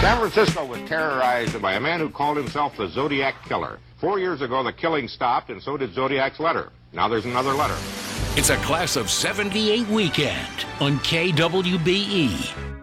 San Francisco was terrorized by a man who called himself the Zodiac Killer. 4 years ago, the killing stopped, and so did Zodiac's letter. Now there's another letter. It's a Class of '78 weekend on KWBE.